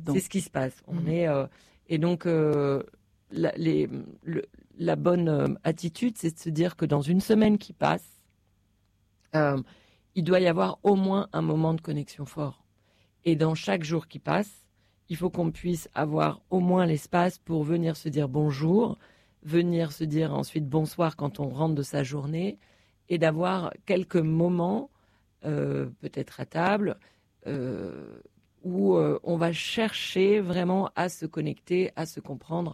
là-dedans. C'est ce qui se passe. Et donc, la bonne attitude, c'est de se dire que dans une semaine qui passe, il doit y avoir au moins un moment de connexion fort. Et dans chaque jour qui passe, il faut qu'on puisse avoir au moins l'espace pour venir se dire bonjour, venir se dire ensuite bonsoir quand on rentre de sa journée, et d'avoir quelques moments, peut-être à table, où on va chercher vraiment à se connecter, à se comprendre.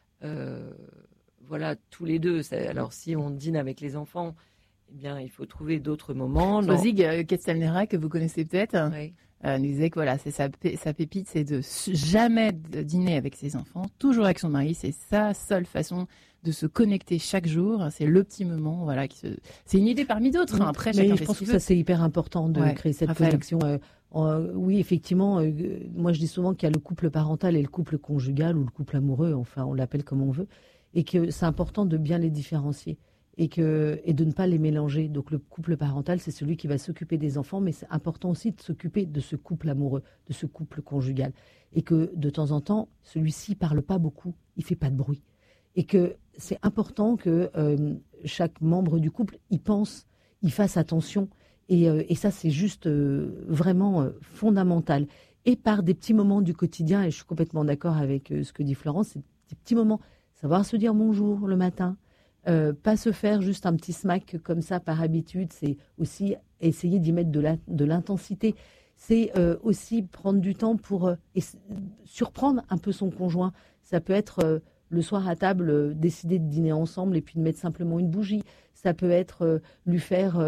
Voilà, tous les deux. Alors, si on dîne avec les enfants, eh bien, il faut trouver d'autres moments. Swazig Ketsalnera, que vous connaissez peut-être, oui. Nous disait que voilà, c'est sa pépite, c'est de jamais de dîner avec ses enfants, toujours avec son mari. C'est sa seule façon de se connecter chaque jour. C'est le petit moment, voilà. C'est une idée parmi d'autres. Hein. Après, chacun je pense que ça, c'est hyper important de créer cette connexion. Oui, effectivement, moi je dis souvent qu'il y a le couple parental et le couple conjugal ou le couple amoureux, enfin on l'appelle comme on veut, et que c'est important de bien les différencier et de ne pas les mélanger. Donc le couple parental, c'est celui qui va s'occuper des enfants, mais c'est important aussi de s'occuper de ce couple amoureux, de ce couple conjugal. Et que de temps en temps, celui-ci parle pas beaucoup, il fait pas de bruit. Et que c'est important que chaque membre du couple y pense, y fasse attention. Et ça, c'est juste vraiment fondamental. Et par des petits moments du quotidien, et je suis complètement d'accord avec ce que dit Florence, c'est des petits moments, savoir se dire bonjour le matin, pas se faire juste un petit smack comme ça par habitude, c'est aussi essayer d'y mettre de l'intensité. C'est aussi prendre du temps pour surprendre un peu son conjoint. Ça peut être le soir à table, décider de dîner ensemble et puis de mettre simplement une bougie. Ça peut être lui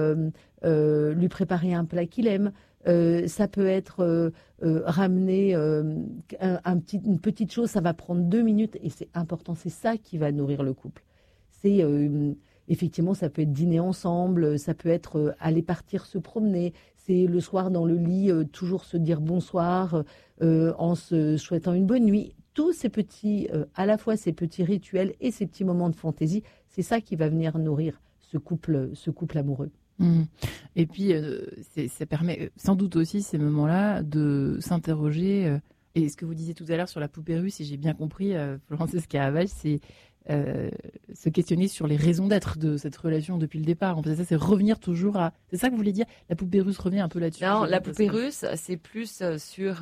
préparer un plat qu'il aime. Ça peut être ramener une petite chose. Ça va prendre 2 minutes et c'est important. C'est ça qui va nourrir le couple. C'est effectivement, ça peut être dîner ensemble, ça peut être aller partir se promener. C'est le soir dans le lit, toujours se dire bonsoir en se souhaitant une bonne nuit. Tous ces petits, à la fois ces petits rituels et ces petits moments de fantaisie, c'est ça qui va venir nourrir ce couple amoureux. Mmh. Et puis, ça permet sans doute aussi ces moments-là de s'interroger. Et ce que vous disiez tout à l'heure sur la poupée russe, si j'ai bien compris, Florence Escaravage, c'est se questionner sur les raisons d'être de cette relation depuis le départ. En fait, ça, c'est revenir toujours à... C'est ça que vous voulez dire? La poupée russe revient un peu là-dessus. Non, la poupée russe, c'est plus sur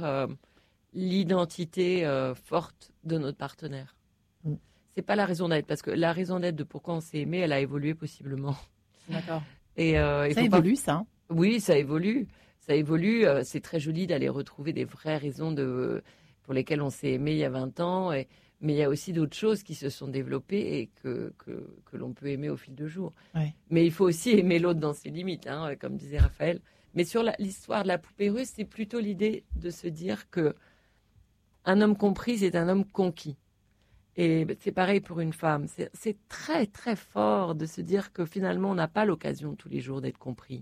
l'identité forte de notre partenaire. C'est pas la raison d'être, parce que la raison d'être de pourquoi on s'est aimé, elle a évolué possiblement. D'accord. Et ça évolue, ça. Oui, ça évolue. Ça évolue. C'est très joli d'aller retrouver des vraies raisons pour lesquelles on s'est aimé il y a 20 ans. Mais il y a aussi d'autres choses qui se sont développées et que l'on peut aimer au fil de jour. Ouais. Mais il faut aussi aimer l'autre dans ses limites, hein, comme disait Raphaël. Mais sur l'histoire de la poupée russe, c'est plutôt l'idée de se dire que un homme compris, c'est un homme conquis. Et c'est pareil pour une femme. C'est très, très fort de se dire que finalement, on n'a pas l'occasion tous les jours d'être compris.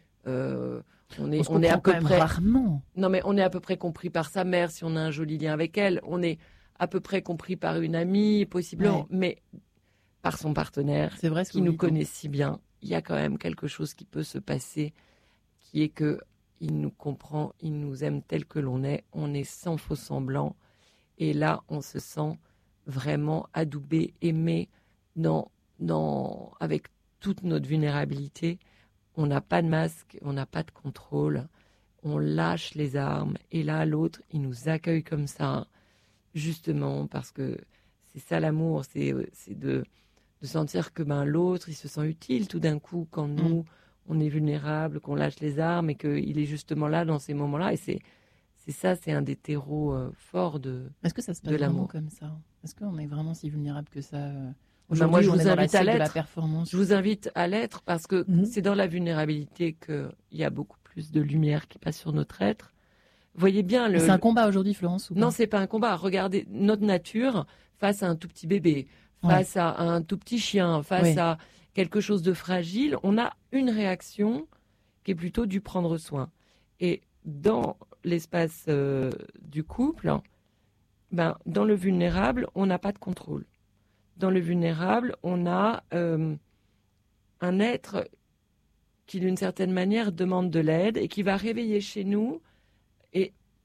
On est à peu près rarement. Non, mais on est à peu près compris par sa mère si on a un joli lien avec elle. On est à peu près compris par une amie, possiblement, mais par son partenaire, c'est vrai, qui nous connaît si bien. Il y a quand même quelque chose qui peut se passer, qui est que il nous comprend, il nous aime tel que l'on est. On est sans faux semblant, et là, on se sent vraiment adoubé, aimé, avec toute notre vulnérabilité. On n'a pas de masque, on n'a pas de contrôle, on lâche les armes, et là, l'autre, il nous accueille comme ça, justement, parce que c'est ça l'amour, c'est de sentir que l'autre, il se sent utile tout d'un coup quand nous, on est vulnérable, qu'on lâche les armes, et qu'il est justement là dans ces moments-là, et c'est ça, c'est un des terreaux forts de l'amour. Est-ce que ça se passe vraiment comme ça? Est-ce qu'on est vraiment si vulnérable que ça? Moi, je vous invite à l'être. Performance. Je vous invite à l'être parce que c'est dans la vulnérabilité qu'il y a beaucoup plus de lumière qui passe sur notre être. Voyez bien c'est un combat aujourd'hui, Florence, ou pas? Non, c'est pas un combat. Regardez notre nature face à un tout petit bébé, face à un tout petit chien, face à quelque chose de fragile. On a une réaction qui est plutôt du prendre soin. Et dans l'espace du couple, dans le vulnérable, on n'a pas de contrôle. Dans le vulnérable, on a un être qui, d'une certaine manière, demande de l'aide et qui va réveiller chez nous et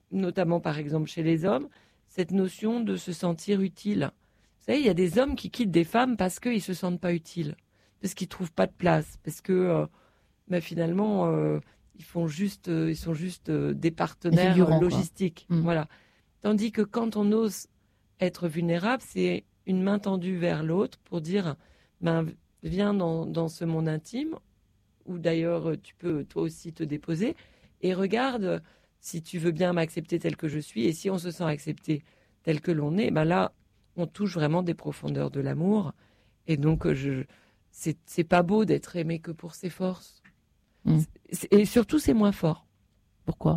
notamment par exemple chez les hommes, cette notion de se sentir utile. Vous savez, il y a des hommes qui quittent des femmes parce qu'ils ne se sentent pas utiles, parce qu'ils ne trouvent pas de place, parce que finalement, ils sont juste des partenaires logistiques. Voilà. Tandis que quand on ose être vulnérable, c'est une main tendue vers l'autre pour dire viens dans ce monde intime, où d'ailleurs tu peux toi aussi te déposer, et regarde si tu veux bien m'accepter tel que je suis, et si on se sent accepté tel que l'on est, là, on touche vraiment des profondeurs de l'amour. Et donc, c'est pas beau d'être aimé que pour ses forces. Et surtout, c'est moins fort. Pourquoi ?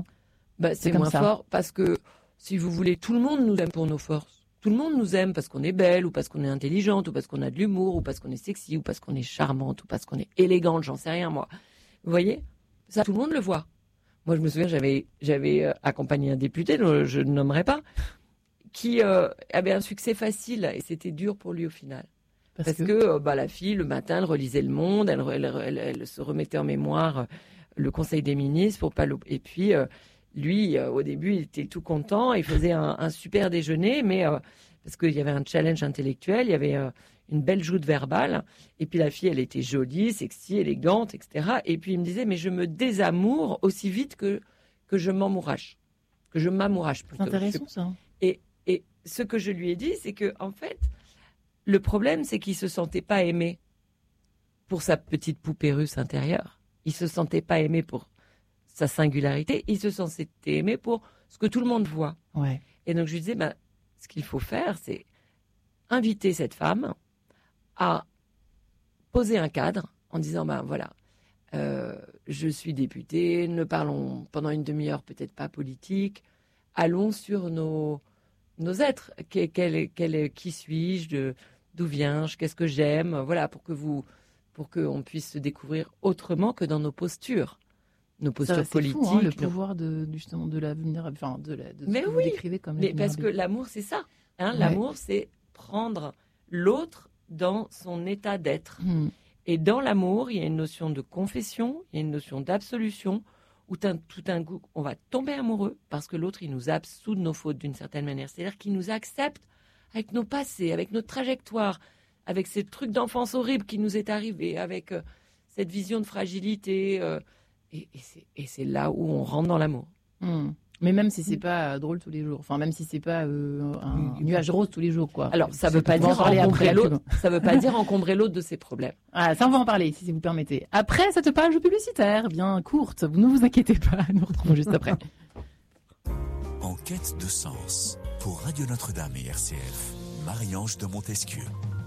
C'est moins fort parce que, si vous voulez, tout le monde nous aime pour nos forces. Tout le monde nous aime parce qu'on est belle, ou parce qu'on est intelligente, ou parce qu'on a de l'humour, ou parce qu'on est sexy, ou parce qu'on est charmante, ou parce qu'on est élégante, j'en sais rien, moi. Vous voyez ? Ça, tout le monde le voit. Moi, je me souviens, j'avais accompagné un député, dont je ne nommerai pas, qui avait un succès facile, et c'était dur pour lui au final. Parce que la fille, le matin, elle relisait Le Monde, elle se remettait en mémoire le Conseil des ministres pour pas et puis lui, au début, il était tout content, il faisait un super déjeuner, mais parce qu'il y avait un challenge intellectuel, il y avait une belle joute verbale, et puis la fille, elle était jolie, sexy, élégante, etc. Et puis il me disait, mais je me désamoure aussi vite que je m'amourache, que je m'amourache plutôt. C'est intéressant ça. Et ce que je lui ai dit, c'est que en fait, le problème, c'est qu'il se sentait pas aimé pour sa petite poupée russe intérieure. Il se sentait pas aimé pour sa singularité. Il se sentait aimé pour ce que tout le monde voit. Ouais. Et donc je lui disais, ce qu'il faut faire, c'est inviter cette femme à poser un cadre en disant, voilà, je suis députée, ne parlons pendant une demi-heure peut-être pas politique, allons sur nos êtres. Qui suis-je, d'où viens-je, qu'est-ce que j'aime, voilà, pour qu'on puisse se découvrir autrement que dans nos postures politiques. Fou, hein, le pouvoir justement de la vulnérabilité, mais que vous décrivez comme la vulnérabilité. Parce que l'amour, c'est ça. L'amour, c'est prendre l'autre dans son état d'être. Et dans l'amour, il y a une notion de confession, il y a une notion d'absolution, où tout d'un coup, on va tomber amoureux parce que l'autre, il nous absout de nos fautes d'une certaine manière. C'est-à-dire qu'il nous accepte avec nos passés, avec notre trajectoire, avec ces trucs d'enfance horribles qui nous est arrivé, avec cette vision de fragilité. Et c'est là où on rentre dans l'amour. Mais même si c'est pas drôle tous les jours, enfin même si c'est pas un nuage rose tous les jours, quoi. Alors ça veut pas dire encombrer l'autre. Ça veut pas dire encombrer l'autre de ses problèmes. Ah, ça on va en parler si vous permettez. Après cette page publicitaire bien courte, vous ne vous inquiétez pas, nous retrouvons juste après. En quête de sens pour Radio Notre-Dame et RCF, Marie-Ange de Montesquieu.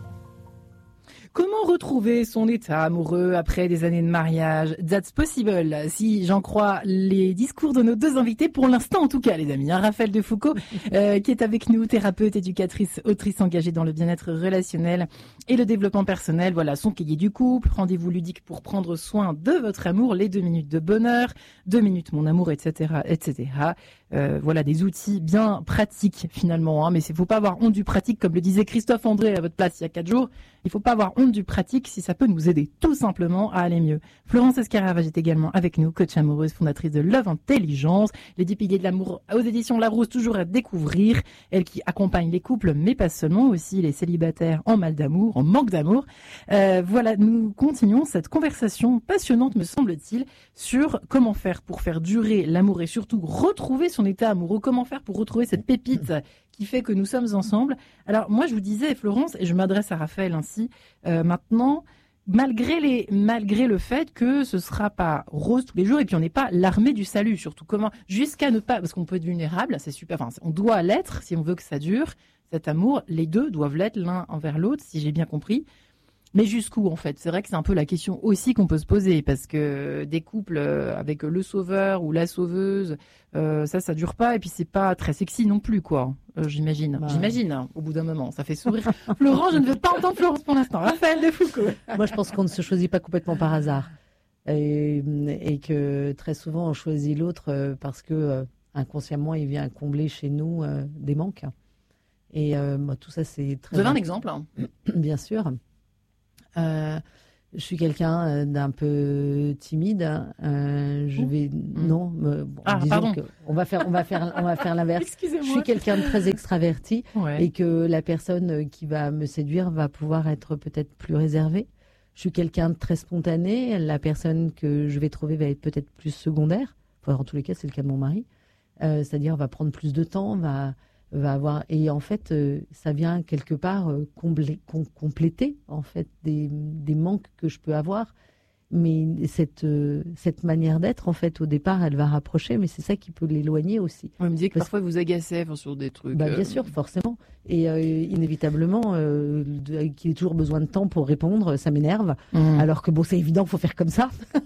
Comment retrouver son état amoureux après des années de mariage? That's possible, si j'en crois les discours de nos deux invités, pour l'instant en tout cas, les amis. Raphaël Defoucauld, qui est avec nous, thérapeute, éducatrice, autrice engagée dans le bien-être relationnel et le développement personnel. Voilà, son cahier du couple, rendez-vous ludique pour prendre soin de votre amour, les 2 minutes de bonheur, 2 minutes mon amour, etc., etc. Voilà, des outils bien pratiques finalement, mais il faut pas avoir honte du pratique, comme le disait Christophe André à votre place il y a 4 jours. Il faut pas avoir honte du pratique si ça peut nous aider tout simplement à aller mieux. Florence Escaravage est également avec nous, coach amoureuse, fondatrice de Love Intelligence, les 10 piliers de l'amour aux éditions Larousse, toujours à découvrir. Elle qui accompagne les couples, mais pas seulement, aussi les célibataires en mal d'amour, en manque d'amour. Voilà, nous continuons cette conversation passionnante, me semble-t-il, sur comment faire pour faire durer l'amour et surtout retrouver son état amoureux, comment faire pour retrouver cette pépite qui fait que nous sommes ensemble. Alors moi je vous disais, Florence, et je m'adresse à Raphaël ainsi, maintenant, malgré le fait que ce sera pas rose tous les jours, et puis on n'est pas l'armée du salut, surtout comment, jusqu'à ne pas, parce qu'on peut être vulnérable, c'est super, enfin on doit l'être si on veut que ça dure, cet amour, les deux doivent l'être l'un envers l'autre, si j'ai bien compris. Mais jusqu'où en fait? C'est vrai que c'est un peu la question aussi qu'on peut se poser, parce que des couples avec le sauveur ou la sauveuse, ça dure pas, et puis c'est pas très sexy non plus, quoi. J'imagine. J'imagine, hein, au bout d'un moment, ça fait sourire. Florent, je ne veux pas entendre Florence pour l'instant. Raphaël Defoucauld. Moi, je pense qu'on ne se choisit pas complètement par hasard, et que très souvent on choisit l'autre parce que inconsciemment il vient combler chez nous des manques. Et tout ça, c'est très. Vous avez un exemple, hein? Bien sûr. Je suis quelqu'un d'un peu timide. Disons on va faire l'inverse. Excusez-moi. Je suis quelqu'un de très extraverti et que la personne qui va me séduire va pouvoir être peut-être plus réservée. Je suis quelqu'un de très spontané. La personne que je vais trouver va être peut-être plus secondaire. Enfin, en tous les cas, c'est le cas de mon mari. C'est-à-dire, va prendre plus de temps, va avoir. Et en fait, ça vient quelque part compléter en fait des manques que je peux avoir. Mais cette manière d'être, en fait, au départ, elle va rapprocher, mais c'est ça qui peut l'éloigner aussi. On me disait que parfois vous agacez sur des trucs. Bien sûr, forcément. Et inévitablement, qu'il ait toujours besoin de temps pour répondre, ça m'énerve. Alors que c'est évident qu'il faut faire comme ça.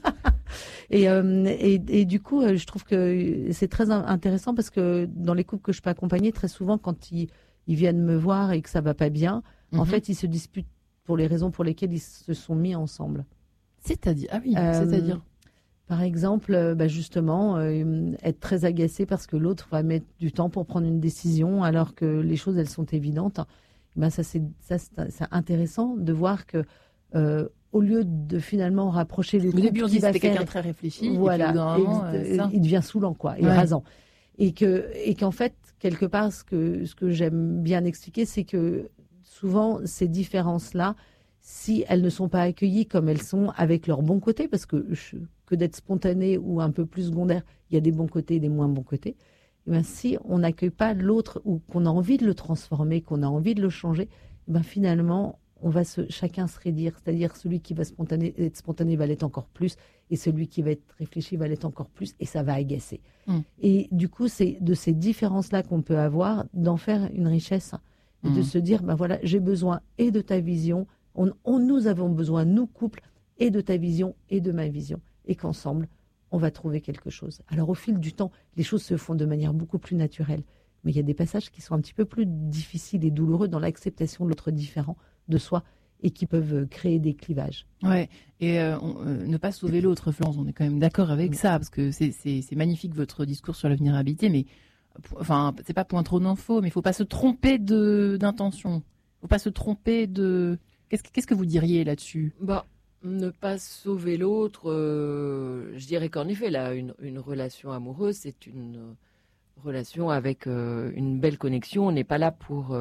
Et du coup, je trouve que c'est très intéressant parce que dans les couples que je peux accompagner, très souvent, quand ils viennent me voir et que ça va pas bien, en fait, ils se disputent pour les raisons pour lesquelles ils se sont mis ensemble. C'est-à-dire, par exemple, justement, être très agacé parce que l'autre va mettre du temps pour prendre une décision alors que les choses, elles sont évidentes. C'est intéressant de voir que au lieu de finalement rapprocher les couples, on dit c'était quelqu'un de très réfléchi. Voilà, il devient saoulant, quoi, et rasant. Et qu'en fait, quelque part, ce que j'aime bien expliquer, c'est que souvent, ces différences-là, si elles ne sont pas accueillies comme elles sont avec leurs bons côtés, parce que d'être spontané ou un peu plus secondaire, il y a des bons côtés et des moins bons côtés, et si on n'accueille pas l'autre ou qu'on a envie de le transformer, qu'on a envie de le changer, finalement, on va chacun se raidir. C'est-à-dire celui qui va être spontané va l'être encore plus, et celui qui va être réfléchi va l'être encore plus, et ça va agacer. Et du coup, c'est de ces différences-là qu'on peut avoir, d'en faire une richesse, et de se dire, voilà, j'ai besoin et de ta vision, nous avons besoin, nous couples, et de ta vision et de ma vision. Et qu'ensemble, on va trouver quelque chose. Alors au fil du temps, les choses se font de manière beaucoup plus naturelle. Mais il y a des passages qui sont un petit peu plus difficiles et douloureux dans l'acceptation de l'autre différent de soi et qui peuvent créer des clivages. Ouais, et ne pas sauver l'autre, Florence, on est quand même d'accord avec ça, parce que c'est magnifique votre discours sur la vulnérabilité, mais c'est pas point trop d'infos, mais il ne faut pas se tromper d'intention. Il ne faut pas se tromper de... Qu'est-ce que vous diriez là-dessus ? Ne pas sauver l'autre, je dirais qu'en effet, là, une relation amoureuse, c'est une relation avec une belle connexion. On n'est pas là pour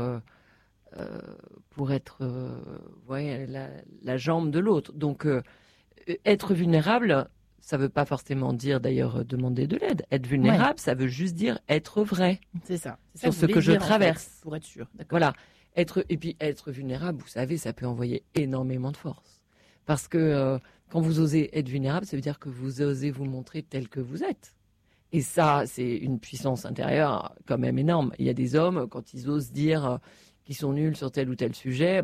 être la jambe de l'autre. Donc, être vulnérable, ça ne veut pas forcément dire d'ailleurs demander de l'aide. Être vulnérable, ça veut juste dire être vrai. C'est ça. Sur ce que je traverse. En fait, pour être sûr. Voilà. Être vulnérable, vous savez, ça peut envoyer énormément de force. Parce que quand vous osez être vulnérable, ça veut dire que vous osez vous montrer tel que vous êtes. Et ça, c'est une puissance intérieure quand même énorme. Il y a des hommes, quand ils osent dire qu'ils sont nuls sur tel ou tel sujet,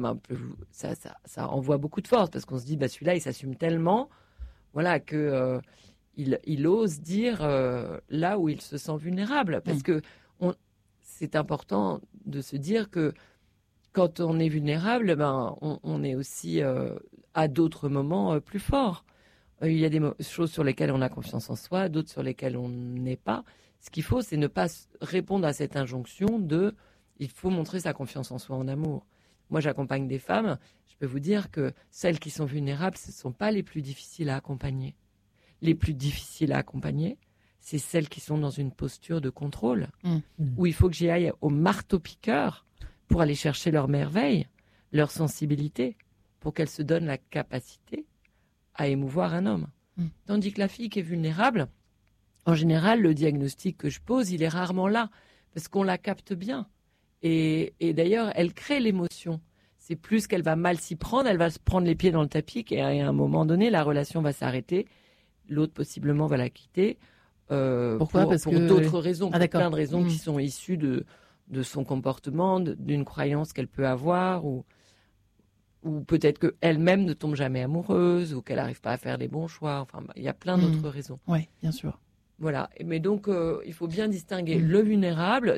ça envoie beaucoup de force. Parce qu'on se dit, celui-là, il s'assume tellement, que il ose dire là où il se sent vulnérable. Parce que c'est important de se dire que quand on est vulnérable, on est aussi à d'autres moments plus forts. Il y a des choses sur lesquelles on a confiance en soi, d'autres sur lesquelles on n'est pas. Ce qu'il faut, c'est ne pas répondre à cette injonction de « il faut montrer sa confiance en soi en amour ». Moi, j'accompagne des femmes. Je peux vous dire que celles qui sont vulnérables, ce ne sont pas les plus difficiles à accompagner. Les plus difficiles à accompagner, c'est celles qui sont dans une posture de contrôle, où il faut que j'y aille au marteau-piqueur pour aller chercher leur merveille, leur sensibilité, pour qu'elles se donnent la capacité à émouvoir un homme. Tandis que la fille qui est vulnérable, en général, le diagnostic que je pose, il est rarement là, parce qu'on la capte bien. Et d'ailleurs, elle crée l'émotion. C'est plus qu'elle va mal s'y prendre, elle va se prendre les pieds dans le tapis, et à un moment donné, la relation va s'arrêter, l'autre possiblement va la quitter. Pourquoi ? Pour d'autres raisons, pour plein de raisons qui sont issues de son comportement, d'une croyance qu'elle peut avoir, ou peut-être qu'elle-même ne tombe jamais amoureuse, ou qu'elle n'arrive pas à faire les bons choix. Enfin, il y a plein d'autres raisons. Oui, bien sûr. Voilà. Mais donc, il faut bien distinguer le vulnérable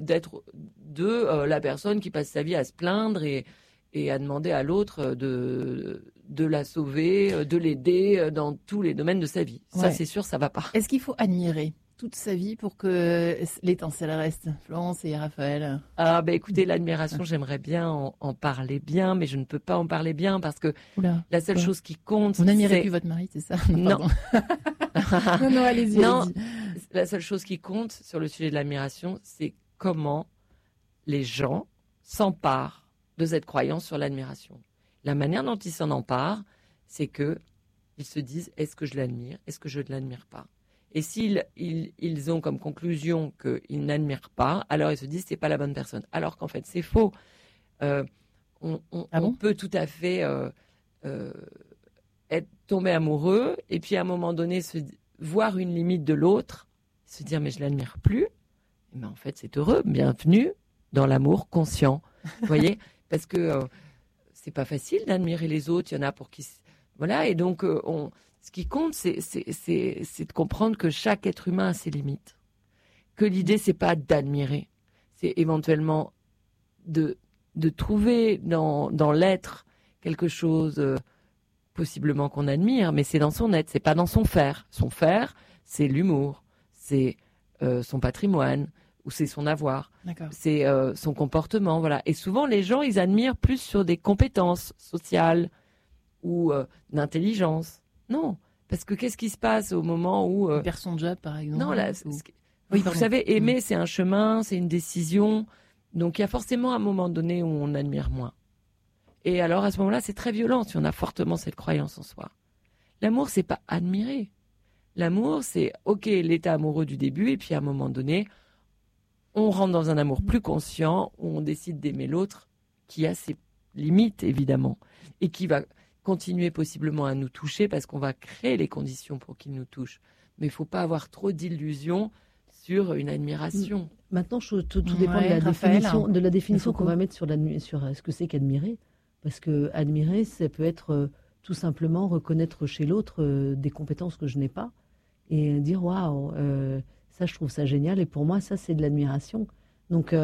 de la personne qui passe sa vie à se plaindre et à demander à l'autre de la sauver, de l'aider dans tous les domaines de sa vie. Ça, c'est sûr, ça ne va pas. Est-ce qu'il faut admirer ? toute sa vie pour que l'étincelle reste, Florence et Raphaël? Écoutez, l'admiration, j'aimerais bien en parler bien, mais je ne peux pas en parler bien parce que la seule chose qui compte, vous n'admirez plus votre mari, c'est ça? Non. non, allez-y. Non, la seule chose qui compte sur le sujet de l'admiration, c'est comment les gens s'emparent de cette croyance sur l'admiration. La manière dont ils s'en emparent, c'est que ils se disent, est-ce que je l'admire? Est-ce que je ne l'admire pas? Et s'ils ils ont comme conclusion qu'ils n'admirent pas, alors ils se disent, c'est pas la bonne personne. Alors qu'en fait, c'est faux. On peut tout à fait être tombé amoureux et puis à un moment donné voir une limite de l'autre, se dire, mais je l'admire plus. Mais en fait, c'est heureux. Bienvenue dans l'amour conscient. Vous voyez? Parce que c'est pas facile d'admirer les autres. Il y en a pour qui... Voilà, et donc, ce qui compte, c'est de comprendre que chaque être humain a ses limites. Que l'idée, c'est pas d'admirer. C'est éventuellement de trouver dans l'être quelque chose, possiblement qu'on admire, mais c'est dans son être, c'est pas dans son faire. Son faire, c'est l'humour, c'est son patrimoine, ou c'est son avoir, c'est son comportement, voilà. Et souvent, les gens, ils admirent plus sur des compétences sociales, ou d'intelligence. Non, parce que qu'est-ce qui se passe au moment où... Il perd son job, par exemple. Non, là, oui, vous savez, aimer, c'est un chemin, c'est une décision. Donc, il y a forcément un moment donné où on admire moins. Et alors, à ce moment-là, c'est très violent si on a fortement cette croyance en soi. L'amour, c'est pas admirer. L'amour, c'est, OK, l'état amoureux du début, et puis à un moment donné, on rentre dans un amour plus conscient, où on décide d'aimer l'autre, qui a ses limites, évidemment, et qui va continuer possiblement à nous toucher parce qu'on va créer les conditions pour qu'il nous touche. Mais il ne faut pas avoir trop d'illusions sur une admiration. Maintenant, tout dépend de la définition qu'on va mettre sur ce que c'est qu'admirer. Parce que admirer, ça peut être tout simplement reconnaître chez l'autre des compétences que je n'ai pas et dire waouh, ça je trouve ça génial et pour moi ça c'est de l'admiration. Donc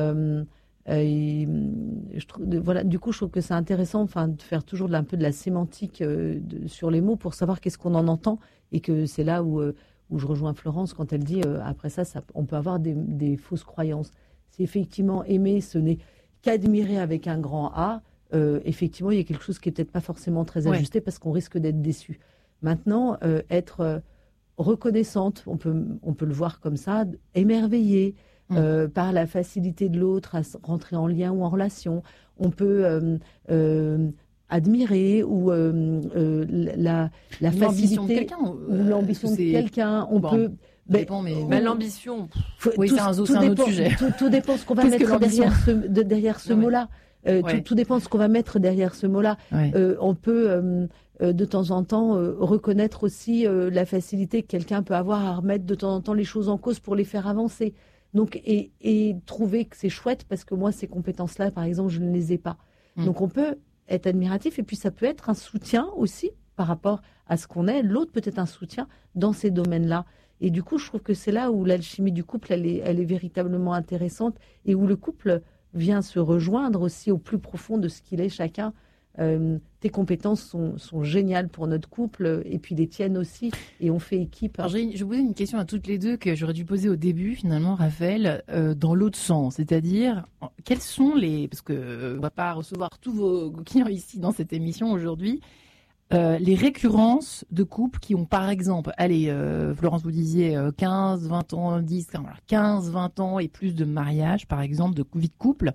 voilà, du coup, je trouve que c'est intéressant, de faire toujours un peu de la sémantique sur les mots pour savoir qu'est-ce qu'on en entend et que c'est là où je rejoins Florence quand elle dit après ça, on peut avoir des fausses croyances. Si effectivement aimer, ce n'est qu'admirer avec un grand A, effectivement, il y a quelque chose qui est peut-être pas forcément très ajusté parce qu'on risque d'être déçu. Maintenant, être reconnaissante, on peut le voir comme ça, émerveillée. Par la facilité de l'autre à rentrer en lien ou en relation. On peut admirer ou la facilité de quelqu'un, ou l'ambition de quelqu'un. On peut... Mais l'ambition... Oui, c'est un autre sujet. Tout dépend ce qu'on va mettre derrière ce mot-là. Tout dépend de ce qu'on va mettre derrière ce mot-là. On peut... de temps en temps, reconnaître aussi la facilité que quelqu'un peut avoir à remettre de temps en temps les choses en cause pour les faire avancer. Donc, et trouver que c'est chouette parce que moi, ces compétences-là, par exemple, je ne les ai pas. Donc, on peut être admiratif et puis ça peut être un soutien aussi par rapport à ce qu'on est. L'autre peut être un soutien dans ces domaines-là. Et du coup, je trouve que c'est là où l'alchimie du couple, elle est véritablement intéressante et où le couple vient se rejoindre aussi au plus profond de ce qu'il est chacun. Tes compétences sont géniales pour notre couple et puis les tiennes aussi et on fait équipe. Alors, je vous pose une question à toutes les deux que j'aurais dû poser au début finalement, Raphaël, dans l'autre sens, c'est-à-dire quels sont parce que on va pas recevoir tous vos clients ici dans cette émission aujourd'hui, les récurrences de couples qui ont par exemple, Florence vous disiez 15, 20 ans, 15, 20 ans et plus de mariage par exemple, de vie de couple.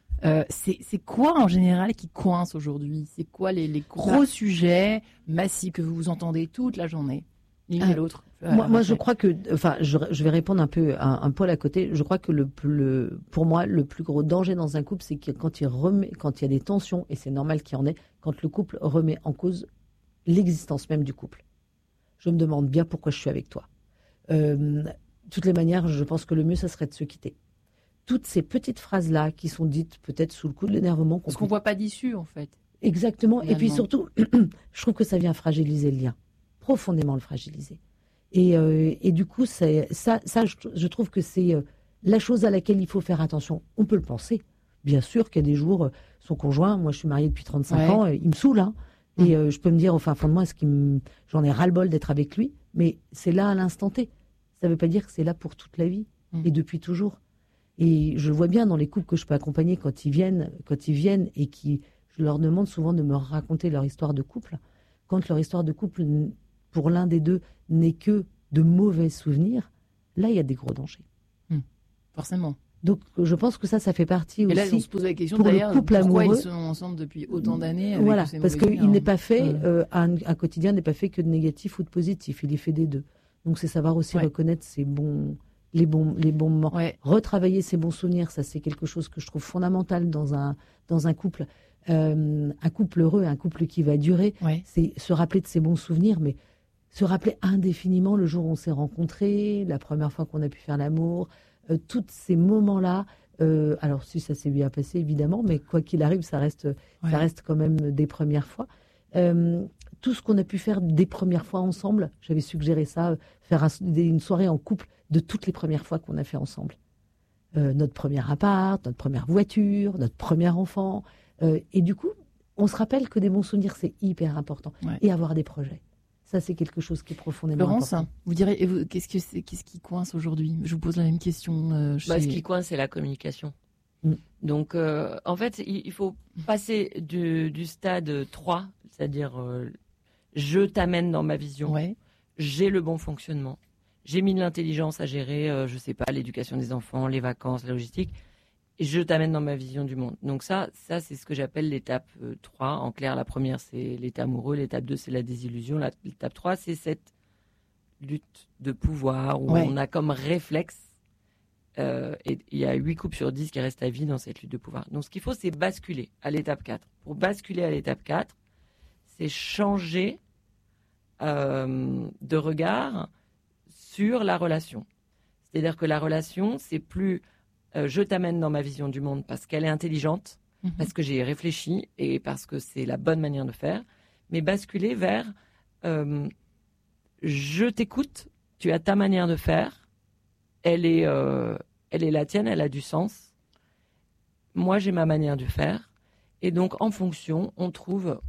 C'est quoi en général qui coince aujourd'hui? C'est quoi les gros sujets massifs que vous entendez toute la journée, l'une et l'autre? Moi, je crois que, je vais répondre un peu un poil à côté. Je crois que pour moi, le plus gros danger dans un couple, c'est que quand il y a des tensions, et c'est normal qu'il y en ait, quand le couple remet en cause l'existence même du couple. Je me demande bien pourquoi je suis avec toi. De toutes les manières, je pense que le mieux, ça serait de se quitter. Toutes ces petites phrases-là qui sont dites peut-être sous le coup de l'énervement. Parce qu'on ne voit pas d'issue, en fait. Exactement. Finalement. Et puis surtout, je trouve que ça vient fragiliser le lien. Profondément le fragiliser. Et du coup, je trouve que c'est la chose à laquelle il faut faire attention. On peut le penser. Bien sûr qu'il y a des jours, son conjoint, moi je suis mariée depuis 35 ans, il me saoule. Hein, et je peux me dire au fin fond de moi, j'en ai ras-le-bol d'être avec lui. Mais c'est là à l'instant T. ça ne veut pas dire que c'est là pour toute la vie et depuis toujours. Et je vois bien dans les couples que je peux accompagner quand ils viennent et je leur demande souvent de me raconter leur histoire de couple. Quand leur histoire de couple, pour l'un des deux, n'est que de mauvais souvenirs, là, il y a des gros dangers. Forcément. Donc, je pense que ça fait partie aussi. Et là, on se pose la question pour d'ailleurs, le couple pourquoi amoureux, ils sont ensemble depuis autant d'années. Voilà, parce qu'il n'est pas fait, un quotidien n'est pas fait que de négatif ou de positif, il est fait des deux. Donc, c'est savoir aussi reconnaître les bons moments. Ouais. Retravailler ses bons souvenirs, ça c'est quelque chose que je trouve fondamental dans un couple. Un couple heureux, un couple qui va durer, c'est se rappeler de ses bons souvenirs, mais se rappeler indéfiniment le jour où on s'est rencontrés, la première fois qu'on a pu faire l'amour, tous ces moments-là. Alors si ça s'est bien passé évidemment, mais quoi qu'il arrive, ça reste quand même des premières fois. Tout ce qu'on a pu faire des premières fois ensemble, j'avais suggéré ça, faire une soirée en couple de toutes les premières fois qu'on a fait ensemble. Notre premier appart, notre première voiture, notre premier enfant. Et du coup, on se rappelle que des bons souvenirs, c'est hyper important. Et avoir des projets. Ça, c'est quelque chose qui est profondément important. Laurence, vous direz, qu'est-ce qui coince aujourd'hui ? Je vous pose la même question. Ce qui coince, c'est la communication. Donc, en fait, il faut passer du stade 3, c'est-à-dire je t'amène dans ma vision, j'ai le bon fonctionnement, j'ai mis de l'intelligence à gérer, je sais pas, l'éducation des enfants, les vacances, la logistique, et je t'amène dans ma vision du monde. Donc ça c'est ce que j'appelle l'étape 3. En clair, la première, c'est l'état amoureux, l'étape 2, c'est la désillusion, l'étape 3, c'est cette lutte de pouvoir où on a comme réflexe. Et il y a 8 couples sur 10 qui restent à vie dans cette lutte de pouvoir. Donc ce qu'il faut, c'est basculer à l'étape 4. Pour basculer à l'étape 4, c'est changer de regard sur la relation. C'est-à-dire que la relation, c'est plus je t'amène dans ma vision du monde parce qu'elle est intelligente, parce que j'ai réfléchi et parce que c'est la bonne manière de faire, mais basculer vers je t'écoute, tu as ta manière de faire, elle est la tienne, elle a du sens. Moi, j'ai ma manière de faire. Et donc, en fonction, on trouve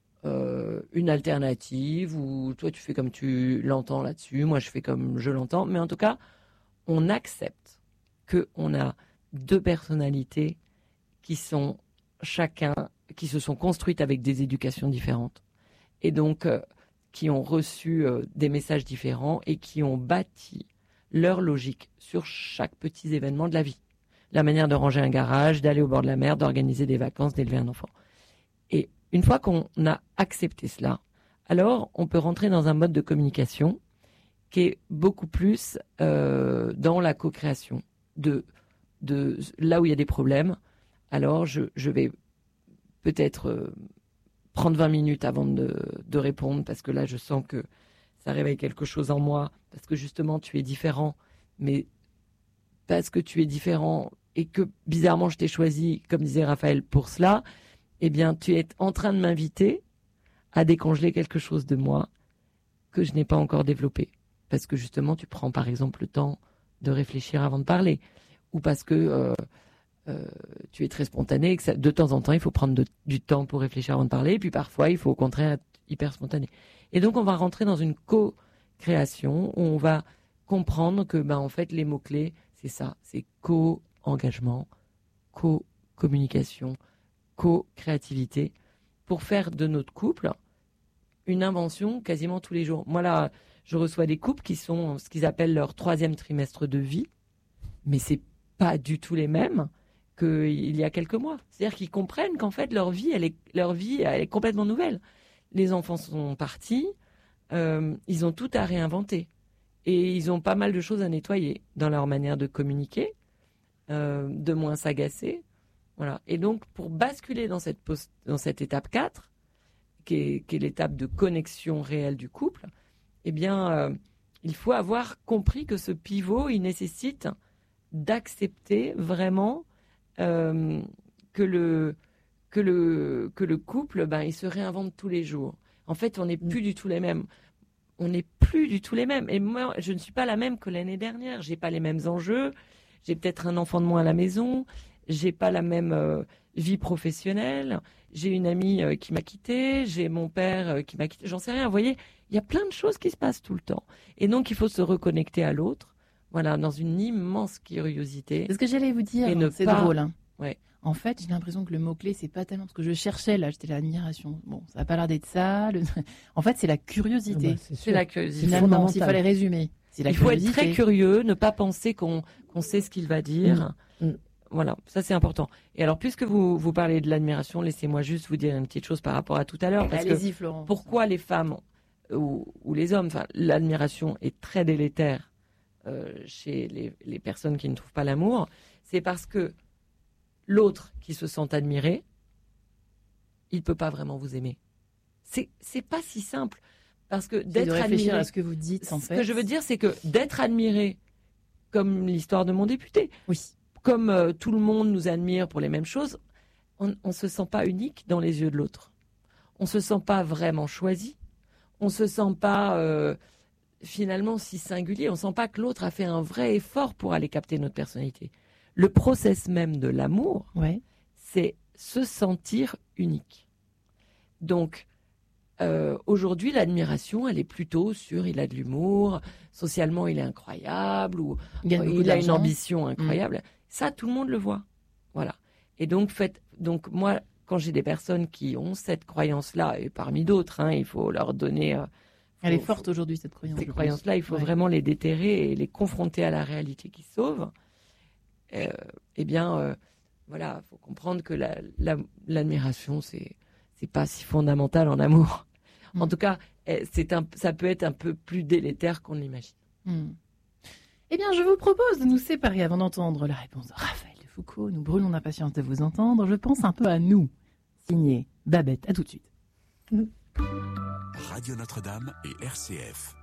une alternative où toi, tu fais comme tu l'entends là-dessus, moi, je fais comme je l'entends. Mais en tout cas, on accepte qu'on a 2 personnalités qui sont qui se sont construites avec des éducations différentes. Et donc, qui ont reçu des messages différents et qui ont bâti leur logique sur chaque petit événement de la vie. La manière de ranger un garage, d'aller au bord de la mer, d'organiser des vacances, d'élever un enfant. Et une fois qu'on a accepté cela, alors on peut rentrer dans un mode de communication qui est beaucoup plus dans la co-création. De là où il y a des problèmes, alors je vais peut-être prendre 20 minutes avant de répondre parce que là, je sens que ça réveille quelque chose en moi, parce que justement, tu es différent, mais parce que tu es différent et que bizarrement, je t'ai choisi, comme disait Raphaël, pour cela, eh bien, tu es en train de m'inviter à décongeler quelque chose de moi que je n'ai pas encore développé. Parce que justement, tu prends par exemple le temps de réfléchir avant de parler, ou parce que tu es très spontané et que de temps en temps, il faut prendre du temps pour réfléchir avant de parler, et puis parfois, il faut au contraire être hyper spontané. Et donc, on va rentrer dans une co-création où on va comprendre que, en fait, les mots-clés, c'est ça. C'est co-engagement, co-communication, co-créativité pour faire de notre couple une invention quasiment tous les jours. Moi, là, je reçois des couples qui sont ce qu'ils appellent leur 3e trimestre de vie, mais c'est pas du tout les mêmes qu'il y a quelques mois. C'est-à-dire qu'ils comprennent qu'en fait, leur vie, elle est complètement nouvelle. Les enfants sont partis, ils ont tout à réinventer. Et ils ont pas mal de choses à nettoyer dans leur manière de communiquer, de moins s'agacer. Voilà. Et donc, pour basculer dans cette étape 4, qui est l'étape de connexion réelle du couple, eh bien, il faut avoir compris que ce pivot, il nécessite d'accepter vraiment que le couple, il se réinvente tous les jours. En fait, on n'est plus du tout les mêmes. On n'est plus du tout les mêmes. Et moi, je ne suis pas la même que l'année dernière. J'ai pas les mêmes enjeux. J'ai peut-être un enfant de moins à la maison. J'ai pas la même vie professionnelle. J'ai une amie qui m'a quittée. J'ai mon père qui m'a quittée. J'en sais rien. Vous voyez, Il y a plein de choses qui se passent tout le temps. Et donc, il faut se reconnecter à l'autre, voilà, dans une immense curiosité. C'est ce que j'allais vous dire. C'est drôle. Hein. Ouais. En fait, j'ai l'impression que le mot-clé, c'est pas tellement ce que je cherchais, là, j'étais l'admiration. Bon, ça n'a pas l'air d'être ça. En fait, c'est la curiosité. C'est la curiosité. Finalement, s'il fallait résumer. Il faut être très curieux, ne pas penser qu'on sait ce qu'il va dire. Voilà, ça c'est important. Et alors, puisque vous parlez de l'admiration, laissez-moi juste vous dire une petite chose par rapport à tout à l'heure. Allez-y, Florence. Pourquoi les femmes ou les hommes, l'admiration est très délétère chez les personnes qui ne trouvent pas l'amour, c'est parce que l'autre qui se sent admiré, il ne peut pas vraiment vous aimer. C'est pas si simple. Parce que d'être admiré, à ce que vous dites, en fait. Ce que je veux dire, c'est que d'être admiré, comme l'histoire de mon député, oui. Comme tout le monde nous admire pour les mêmes choses, on ne se sent pas unique dans les yeux de l'autre. On ne se sent pas vraiment choisi. On ne se sent pas finalement si singulier. On ne sent pas que l'autre a fait un vrai effort pour aller capter notre personnalité. Le process même de l'amour, c'est se sentir unique. Donc, aujourd'hui, l'admiration, elle est plutôt sur il a de l'humour, socialement il est incroyable, ou il a une ambition incroyable. Ça, tout le monde le voit. Voilà. Et donc, moi, quand j'ai des personnes qui ont cette croyance-là, et parmi d'autres, il faut leur donner... elle est forte aujourd'hui, cette croyance. Ces croyances-là, il faut vraiment les déterrer et les confronter à la réalité qui sauve. Voilà, il faut comprendre que l'admiration, c'est pas si fondamental en amour. En tout cas, ça peut être un peu plus délétère qu'on l'imagine. Eh bien, je vous propose de nous séparer avant d'entendre la réponse de Raphaël de Foucault. Nous brûlons d'impatience de vous entendre. Je pense un peu à nous. Signé Babette. À tout de suite. Radio Notre-Dame et RCF.